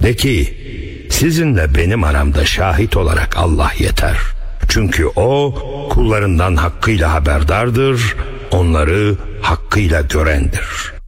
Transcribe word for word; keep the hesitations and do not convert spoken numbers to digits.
De ki, sizinle benim aramda şahit olarak Allah yeter. Çünkü O kullarından hakkıyla haberdardır, onları hakkıyla görendir.